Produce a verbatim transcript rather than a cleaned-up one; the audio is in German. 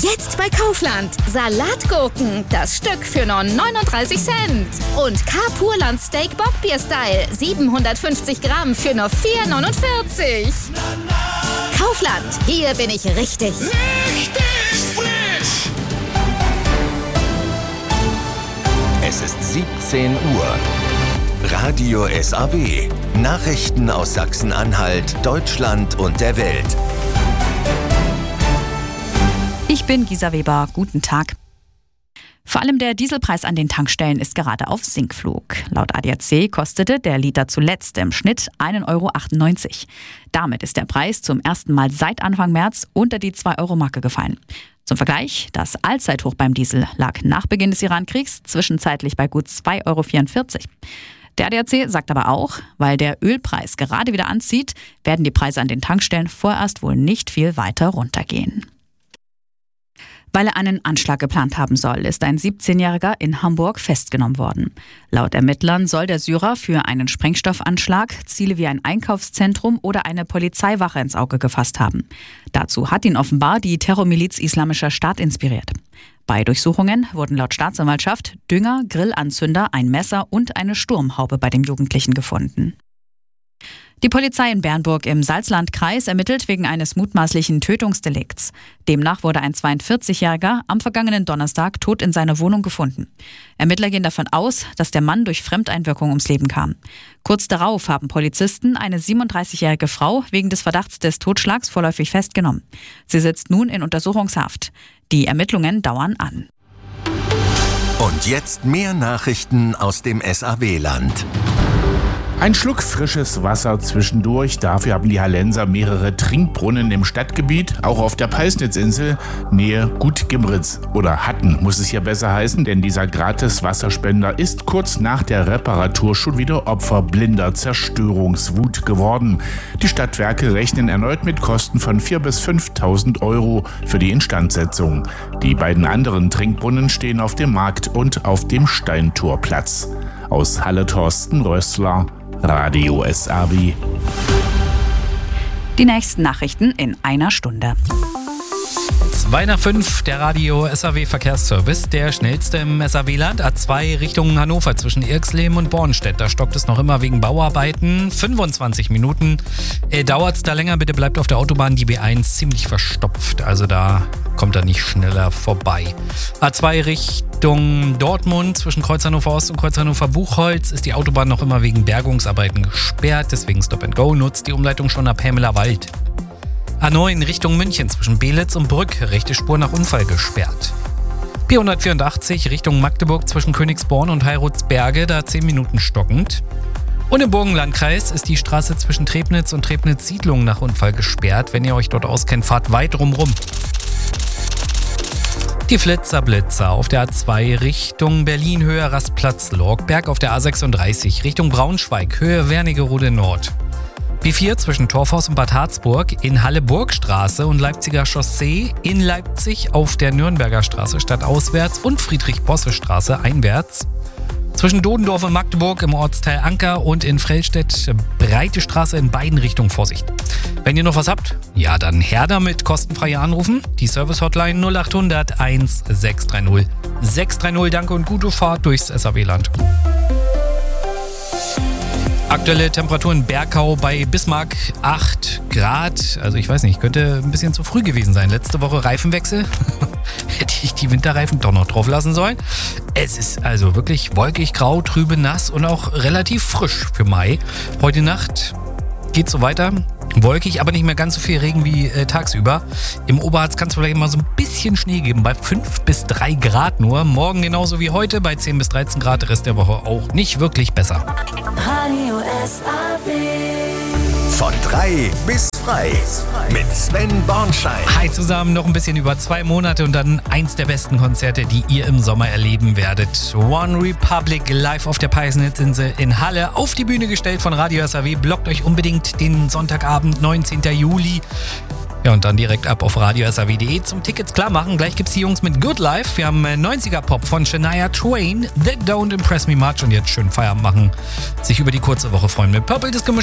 Jetzt bei Kaufland. Salatgurken, das Stück für nur neununddreißig Cent. Und K-Purland Steak Bockbier Style, siebenhundertfünfzig Gramm für nur vier neunundvierzig. Kaufland, hier bin ich richtig. Richtig frisch! Es ist siebzehn Uhr. Radio S A W. Nachrichten aus Sachsen-Anhalt, Deutschland und der Welt. Ich bin Gisa Weber. Guten Tag. Vor allem der Dieselpreis an den Tankstellen ist gerade auf Sinkflug. Laut A D A C kostete der Liter zuletzt im Schnitt ein Euro achtundneunzig. Damit ist der Preis zum ersten Mal seit Anfang März unter die zwei Euro Marke gefallen. Zum Vergleich, das Allzeithoch beim Diesel lag nach Beginn des Iran-Kriegs zwischenzeitlich bei gut zwei Euro vierundvierzig. Der A D A C sagt aber auch, weil der Ölpreis gerade wieder anzieht, werden die Preise an den Tankstellen vorerst wohl nicht viel weiter runtergehen. Weil er einen Anschlag geplant haben soll, ist ein siebzehnjähriger in Hamburg festgenommen worden. Laut Ermittlern soll der Syrer für einen Sprengstoffanschlag Ziele wie ein Einkaufszentrum oder eine Polizeiwache ins Auge gefasst haben. Dazu hat ihn offenbar die Terrormiliz Islamischer Staat inspiriert. Bei Durchsuchungen wurden laut Staatsanwaltschaft Dünger, Grillanzünder, ein Messer und eine Sturmhaube bei dem Jugendlichen gefunden. Die Polizei in Bernburg im Salzlandkreis ermittelt wegen eines mutmaßlichen Tötungsdelikts. Demnach wurde ein zweiundvierzigjähriger am vergangenen Donnerstag tot in seiner Wohnung gefunden. Ermittler gehen davon aus, dass der Mann durch Fremdeinwirkung ums Leben kam. Kurz darauf haben Polizisten eine siebenunddreißigjährige Frau wegen des Verdachts des Totschlags vorläufig festgenommen. Sie sitzt nun in Untersuchungshaft. Die Ermittlungen dauern an. Und jetzt mehr Nachrichten aus dem S A W-Land. Ein Schluck frisches Wasser zwischendurch. Dafür haben die Hallenser mehrere Trinkbrunnen im Stadtgebiet, auch auf der Peisnitzinsel, Nähe Gut-Gimritz. Oder hatten, muss es ja besser heißen, denn dieser Gratis-Wasserspender ist kurz nach der Reparatur schon wieder Opfer blinder Zerstörungswut geworden. Die Stadtwerke rechnen erneut mit Kosten von viertausend bis fünftausend Euro für die Instandsetzung. Die beiden anderen Trinkbrunnen stehen auf dem Markt und auf dem Steintorplatz. Aus Halle Thorsten Rössler, Radio S A W. Die nächsten Nachrichten in einer Stunde. zwei nach fünf, der Radio S A W Verkehrsservice, der schnellste im S A W-Land. A zwei Richtung Hannover zwischen Irxleben und Bornstedt. Da stockt es noch immer wegen Bauarbeiten. fünfundzwanzig Minuten äh, dauert es da länger. Bitte bleibt auf der Autobahn die B eins ziemlich verstopft. Also da kommt er nicht schneller vorbei. A zwei Richtung Dortmund zwischen Kreuz Hannover Ost und Kreuz Hannover Buchholz ist die Autobahn noch immer wegen Bergungsarbeiten gesperrt. Deswegen Stop and Go, nutzt die Umleitung schon nach Pamela-Wald. A neun Richtung München zwischen Belitz und Brück, rechte Spur nach Unfall gesperrt. B hundertvierundachtzig Richtung Magdeburg zwischen Königsborn und Heiratsberge, da zehn Minuten stockend. Und im Burgenlandkreis ist die Straße zwischen Trebnitz und Trebnitz-Siedlung nach Unfall gesperrt. Wenn ihr euch dort auskennt, fahrt weit drumrum. Die Flitzer-Blitzer auf der A zwei Richtung Berlin, Höhe Rastplatz-Lorgberg, auf der A sechsunddreißig Richtung Braunschweig, Höhe Wernigerode Nord. B vier zwischen Torfhaus und Bad Harzburg, in Halle-Burgstraße und Leipziger Chaussee, in Leipzig auf der Nürnberger Straße stadtauswärts und Friedrich-Bosse-Straße einwärts. Zwischen Dodendorf und Magdeburg im Ortsteil Anker und in Frellstedt breite Straße in beiden Richtungen, Vorsicht. Wenn ihr noch was habt, ja dann her damit, kostenfrei anrufen. Die Service-Hotline null achthundert eins sechs drei null sechs drei null. Danke und gute Fahrt durchs S A W-Land. Aktuelle Temperatur in Bergau bei Bismarck acht Grad. Also ich weiß nicht, könnte ein bisschen zu früh gewesen sein. Letzte Woche Reifenwechsel. Hätte ich die Winterreifen doch noch drauf lassen sollen. Es ist also wirklich wolkig, grau, trübe, nass und auch relativ frisch für Mai. Heute Nacht geht's so weiter. Wolkig, aber nicht mehr ganz so viel Regen wie äh, tagsüber. Im Oberharz kann es vielleicht mal so ein bisschen Schnee geben, bei fünf bis drei Grad nur. Morgen genauso wie heute, bei zehn bis dreizehn Grad, Rest der Woche auch nicht wirklich besser. Radio S A W. Von drei bis frei mit Sven Bornschein. Hi zusammen, noch ein bisschen über zwei Monate und dann eins der besten Konzerte, die ihr im Sommer erleben werdet. One Republic live auf der Peisnitzinsel in Halle, auf die Bühne gestellt von Radio S A W. Blockt euch unbedingt den Sonntagabend, neunzehnten Juli. Ja, und dann direkt ab auf radio s a w punkt de zum Tickets klar machen. Gleich gibt's die Jungs mit Good Life. Wir haben neunziger-Pop von Shania Twain, That Don't Impress Me Much. Und jetzt schön Feierabend machen, sich über die kurze Woche freuen mit Purple Disco